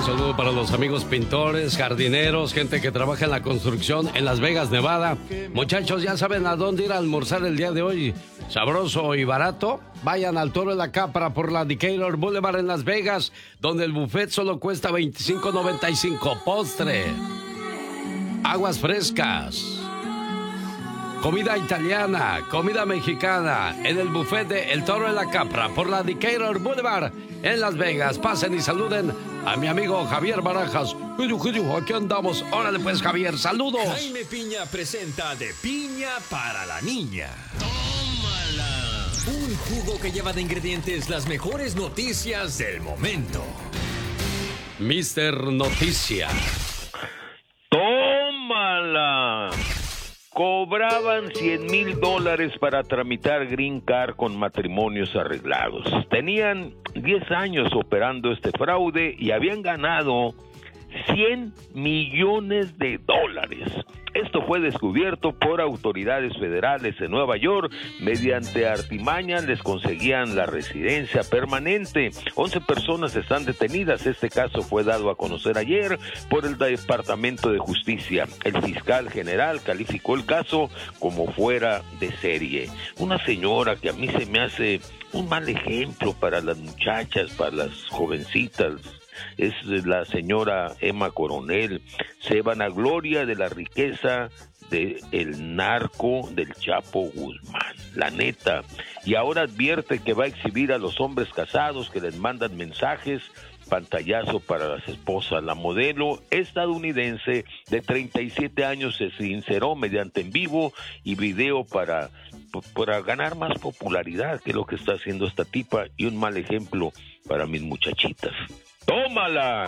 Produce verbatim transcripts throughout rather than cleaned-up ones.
Un saludo para los amigos pintores, jardineros, gente que trabaja en la construcción en Las Vegas, Nevada. Muchachos, ya saben a dónde ir a almorzar el día de hoy. Sabroso y barato. Vayan al Toro de la Capra por la Decatur Boulevard en Las Vegas, donde el buffet solo cuesta veinticinco noventa y cinco. Postre, aguas frescas, comida italiana, comida mexicana, en el buffet de El Toro de la Capra por la Decatur Boulevard en Las Vegas. Pasen y saluden a mi amigo Javier Barajas. Aquí andamos. Órale pues, Javier, saludos. Jaime Piña presenta De Piña para la Niña. ¡Tómala! Un jugo que lleva de ingredientes las mejores noticias del momento. Mister Noticia. ¡Tómala! Cobraban cien mil dólares para tramitar Green Card con matrimonios arreglados. Tenían diez años operando este fraude y habían ganado cien millones de dólares. Esto fue descubierto por autoridades federales en Nueva York. Mediante artimañas les conseguían la residencia permanente. once personas están detenidas. Este caso fue dado a conocer ayer por el Departamento de Justicia. El fiscal general calificó el caso como fuera de serie. Una señora que a mí se me hace un mal ejemplo para las muchachas, para las jovencitas, es la señora Emma Coronel. Se vanagloria de la riqueza del narco del Chapo Guzmán, la neta, y ahora advierte que va a exhibir a los hombres casados que les mandan mensajes, pantallazo para las esposas. La modelo estadounidense de treinta y siete años se sinceró mediante en vivo y video para, para ganar más popularidad, que es lo que está haciendo esta tipa, y un mal ejemplo para mis muchachitas. ¡Tómala!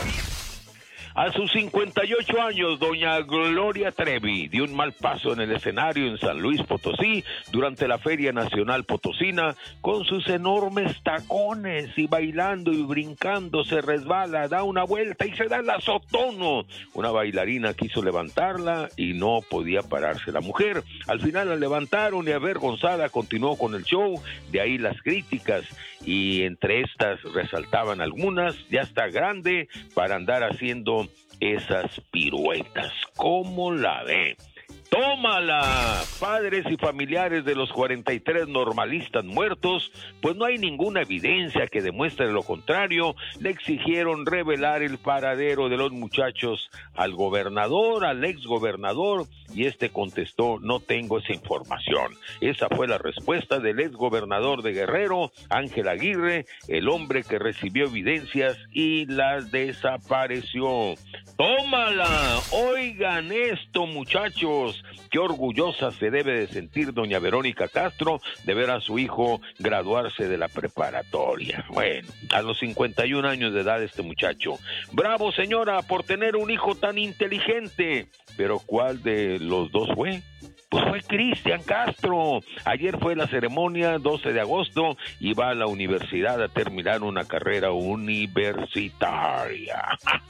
A sus cincuenta y ocho años, doña Gloria Trevi dio un mal paso en el escenario en San Luis Potosí durante la Feria Nacional Potosina con sus enormes tacones, y bailando y brincando se resbala, da una vuelta y se da el azotono. Una bailarina quiso levantarla y no podía pararse la mujer. Al final la levantaron y avergonzada continuó con el show, de ahí las críticas, y entre estas resaltaban algunas: ya está grande para andar haciendo esas piruetas. ¿Cómo la ve? ¡Tómala! Padres y familiares de los cuarenta y tres normalistas muertos, pues no hay ninguna evidencia que demuestre lo contrario, le exigieron revelar el paradero de los muchachos al gobernador, al exgobernador, y este contestó: no tengo esa información. Esa fue la respuesta del exgobernador de Guerrero, Ángel Aguirre, el hombre que recibió evidencias y las desapareció. ¡Tómala! Oigan esto, muchachos. Qué orgullosa se debe de sentir doña Verónica Castro de ver a su hijo graduarse de la preparatoria. Bueno, a los cincuenta y un años de edad este muchacho. Bravo, señora, por tener un hijo tan inteligente. Pero ¿cuál de los dos fue? Pues fue Cristian Castro. Ayer fue la ceremonia, doce de agosto, y va a la universidad a terminar una carrera universitaria.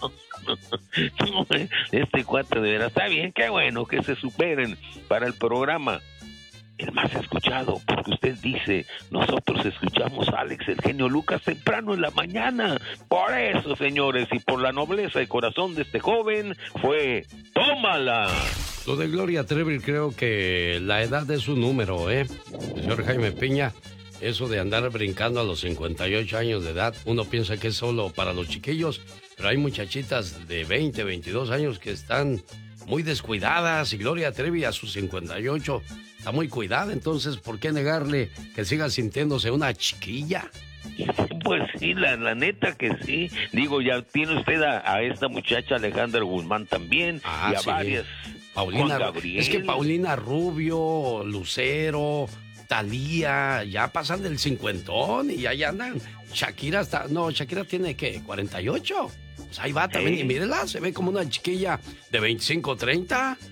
Este cuate de veras, está bien, qué bueno que se superen para el programa. El más escuchado, porque usted dice, nosotros escuchamos a Alex, el genio Lucas, temprano en la mañana. Por eso, señores, y por la nobleza de corazón de este joven, fue tómala. Lo de Gloria Trevi, creo que la edad es un número, ¿eh? Señor Jaime Piña, eso de andar brincando a los cincuenta y ocho años de edad, uno piensa que es solo para los chiquillos, pero hay muchachitas de veinte, veintidós años que están muy descuidadas, y Gloria Trevi a sus cincuenta y ocho está muy cuidada. Entonces, ¿por qué negarle que siga sintiéndose una chiquilla? Pues sí, la, la neta que sí. Digo, ya tiene usted a, a esta muchacha Alejandra Guzmán también, ah, y a sí. varias. Paulina, es que Paulina Rubio, Lucero, Thalía, ya pasan del cincuentón y ya andan. Shakira está, no, Shakira tiene, ¿qué? ¿cuarenta y ocho? Pues ahí va también, ¿eh? Y mírela, se ve como una chiquilla de veinticinco, treinta.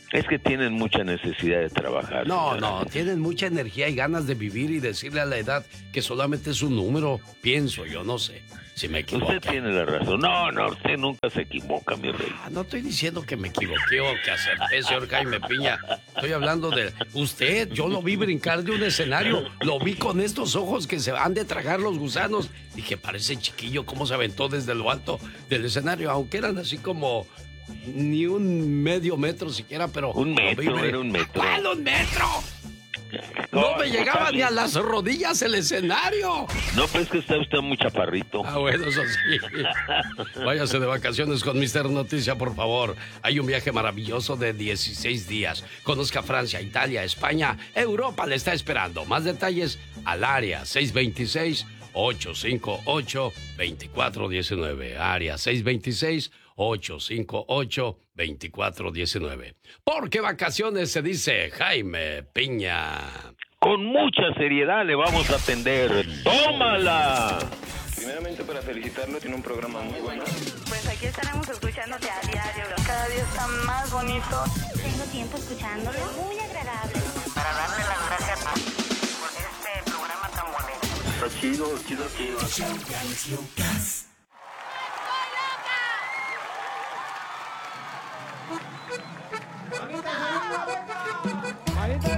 Es que tienen mucha necesidad de trabajar. No, señora. no, tienen mucha energía y ganas de vivir y decirle a la edad que solamente es un número. Pienso, yo no sé si me equivoco. Usted tiene la razón. No, no, usted nunca se equivoca, mi rey. Ah, no estoy diciendo que me equivoqué o que acerté, señor Jaime Piña. Estoy hablando de usted. Yo lo vi brincar de un escenario. Lo vi con estos ojos que se han de tragar los gusanos. Dije, parece chiquillo cómo se aventó desde lo alto del escenario, aunque eran así como... Ni un medio metro siquiera, pero... Un metro, era un metro. ¿Cuál un metro? No me llegaba ni a las rodillas el escenario. No, pues que está usted muy chaparrito. Ah, bueno, eso sí. Váyase de vacaciones con mister Noticia, por favor. Hay un viaje maravilloso de dieciséis días. Conozca Francia, Italia, España, Europa le está esperando. Más detalles al área seis dos seis, ocho cinco ocho, dos cuatro uno nueve. Área seis dos seis, ocho cinco ocho, dos cuatro uno nueve. Porque vacaciones se dice Jaime Piña. Con mucha seriedad le vamos a atender. ¡Tómala! Primeramente para felicitarlo, tiene un programa muy bueno. Pues aquí estaremos escuchándote a diario. Cada día está más bonito. Tengo tiempo escuchándolo. Muy agradable. Para darle las gracias por este programa tan bonito. Está chido, chido, chido. ¡Soy loca!